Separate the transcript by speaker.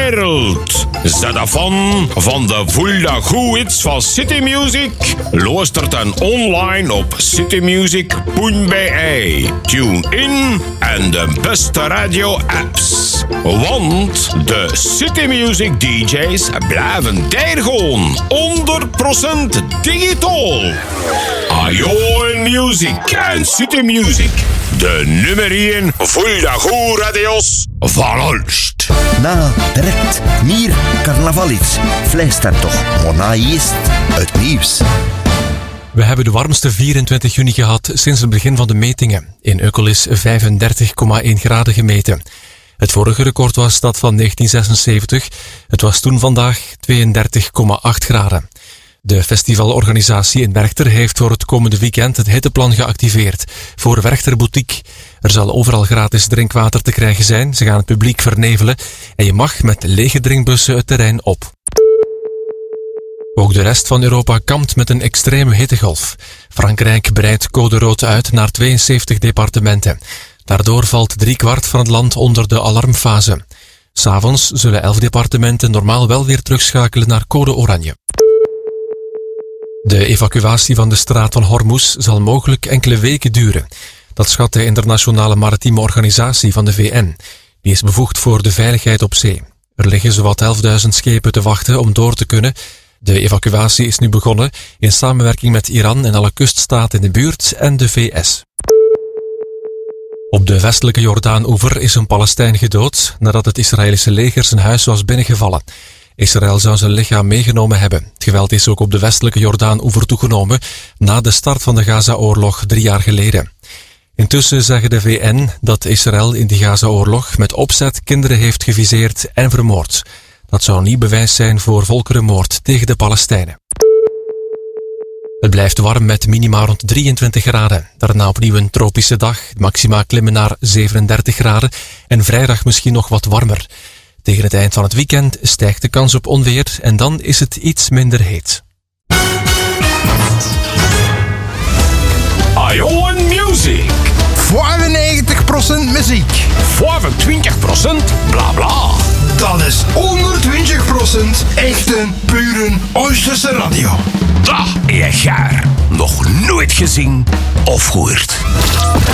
Speaker 1: wereld. Zedafon van de Voelde Goed van City Music luistert dan online op citymusic.be. Tune in en de beste radio-apps. Want de City Music DJ's blijven daar gewoon 100% digitaal. Ajo Music en City Music. De nummer 1 Voelde Goed radios van Olst.
Speaker 2: Na, direct, meer carnavalits. Fluister toch, Mona is het nieuws.
Speaker 3: We hebben de warmste 24 juni gehad sinds het begin van de metingen. In Eukel is 35,1 graden gemeten. Het vorige record was dat van 1976. Het was toen vandaag 32,8 graden. De festivalorganisatie in Werchter heeft voor het komende weekend het hitteplan geactiveerd voor Werchter Boutique. Er zal overal gratis drinkwater te krijgen zijn, ze gaan het publiek vernevelen en je mag met lege drinkbussen het terrein op. Ook de rest van Europa kampt met een extreme hittegolf. Frankrijk breidt code rood uit naar 72 departementen. Daardoor valt 3/4 van het land onder de alarmfase. 'S Avonds zullen 11 departementen normaal wel weer terugschakelen naar code oranje. De evacuatie van de straat van Hormuz zal mogelijk enkele weken duren. Dat schat de Internationale Maritieme Organisatie van de VN. Die is bevoegd voor de veiligheid op zee. Er liggen zowat 11.000 schepen te wachten om door te kunnen. De evacuatie is nu begonnen in samenwerking met Iran en alle kuststaten in de buurt en de VS. Op de westelijke Jordaan-oever is een Palestijn gedood nadat het Israëlische leger zijn huis was binnengevallen. Israël zou zijn lichaam meegenomen hebben. Het geweld is ook op de westelijke Jordaan-oever toegenomen na de start van de Gaza-oorlog 3 jaar geleden. Intussen zeggen de VN dat Israël in die Gaza-oorlog met opzet kinderen heeft geviseerd en vermoord. Dat zou niet bewijs zijn voor volkerenmoord tegen de Palestijnen. Het blijft warm met minima rond 23 graden. Daarna opnieuw een tropische dag. De maxima klimmen naar 37 graden en vrijdag misschien nog wat warmer. Tegen het eind van het weekend stijgt de kans op onweer en dan is het iets minder heet.
Speaker 1: Ion Music.
Speaker 4: 95% muziek.
Speaker 1: 25% bla bla.
Speaker 4: Dat is 120% echte, pure Oosterse radio.
Speaker 1: Dat, je gaar. Nog nooit gezien of gehoord.